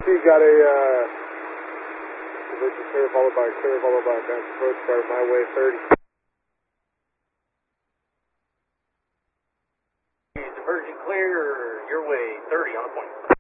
you got a divergent clear followed by advanced approach car my way 30. Divergent clear, your way 30 on the point.